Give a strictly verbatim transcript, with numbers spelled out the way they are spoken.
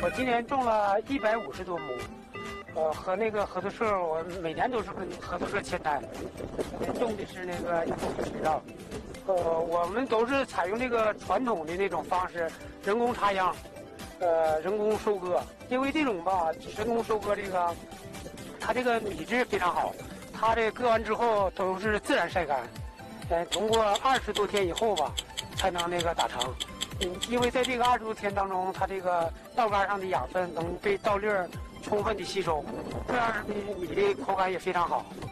我今年种了一百五十多亩，呃，和那个合作社，我每年都是跟合作社签单，种的是那个一种水稻。呃，我们都是采用这个传统的那种方式，人工插秧，呃，人工收割。因为这种吧，人工收割这个，它这个米质非常好，它这割完之后都是自然晒干，呃，通过二十多天以后吧，才能那个打成。嗯，因为在这个二十多天当中，它这个稻杆上的养分能被稻粒儿充分的吸收，这样的米的口感也非常好。